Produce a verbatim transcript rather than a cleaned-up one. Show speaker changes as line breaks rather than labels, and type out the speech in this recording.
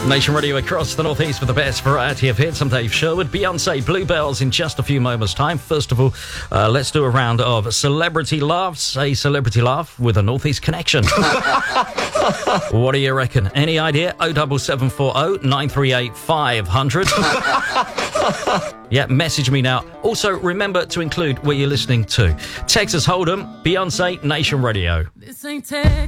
Nation Radio across the Northeast with the best variety of hits. I'm Dave Sherwood. Beyonce, Bluebells in just a few moments' time. First of all, uh, let's do a round of celebrity laughs. A celebrity laugh with a Northeast connection. What do you reckon? Any idea? oh seven seven four oh nine three eight five hundred. Yeah, message me now. Also, remember to include where you're listening to. Texas Hold'em, Beyonce, Nation Radio.
This ain't Texas.